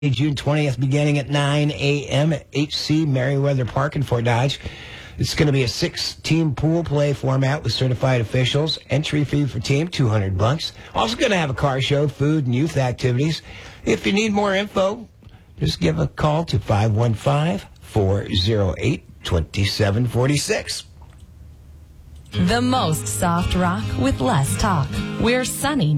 June 20th, beginning at 9 a.m. at HC Merriweather Park in Fort Dodge. It's going to be a 6-team pool play format with certified officials. Entry fee for team, $200. Also going to have a car show, food, and youth activities. If you need more info, just give a call to 515-408-2746. The most soft rock with less talk. We're Sunny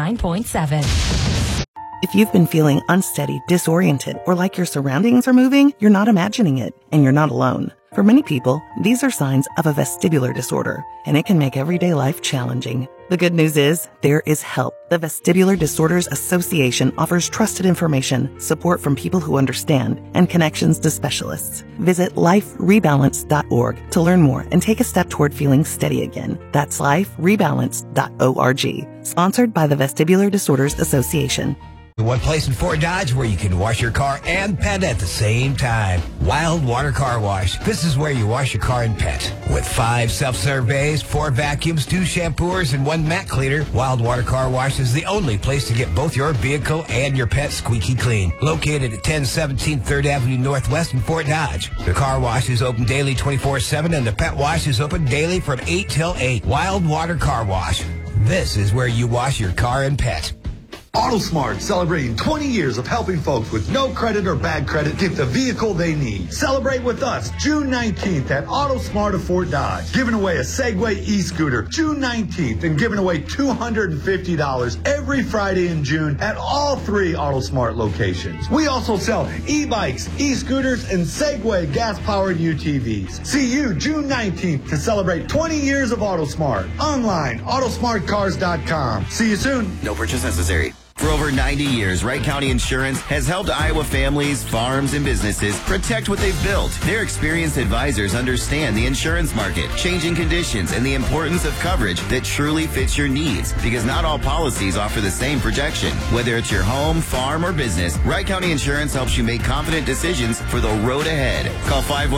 99.7. If you've been feeling unsteady, disoriented, or like your surroundings are moving, you're not imagining it, and you're not alone. For many people, these are signs of a vestibular disorder, and it can make everyday life challenging. The good news is, there is help. The Vestibular Disorders Association offers trusted information, support from people who understand, and connections to specialists. Visit liferebalance.org to learn more and take a step toward feeling steady again. That's liferebalance.org. Sponsored by the Vestibular Disorders Association. The one place in Fort Dodge where you can wash your car and pet at the same time. Wild Water Car Wash. This is where you wash your car and pet. With 5 self-serve bays, 4 vacuums, 2 shampooers, and 1 mat cleaner, Wild Water Car Wash is the only place to get both your vehicle and your pet squeaky clean. Located at 1017 3rd Avenue Northwest in Fort Dodge. The car wash is open daily 24/7, and the pet wash is open daily from 8 till 8. Wild Water Car Wash. This is where you wash your car and pet. AutoSmart, celebrating 20 years of helping folks with no credit or bad credit get the vehicle they need. Celebrate with us June 19th at AutoSmart of Fort Dodge. Giving away a Segway e-scooter June 19th and giving away $250 every Friday in June at all 3 AutoSmart locations. We also sell e-bikes, e-scooters, and Segway gas-powered UTVs. See you June 19th to celebrate 20 years of AutoSmart. Online, autosmartcars.com. See you soon. No purchase necessary. For over 90 years, Wright County Insurance has helped Iowa families, farms, and businesses protect what they've built. Their experienced advisors understand the insurance market, changing conditions, and the importance of coverage that truly fits your needs, because not all policies offer the same protection. Whether it's your home, farm, or business, Wright County Insurance helps you make confident decisions for the road ahead. Call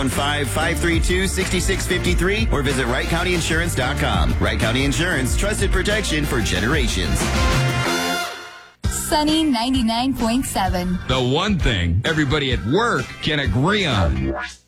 515-532-6653 or visit WrightCountyInsurance.com. Wright County Insurance, trusted protection for generations. Sunny 99.7. The one thing everybody at work can agree on.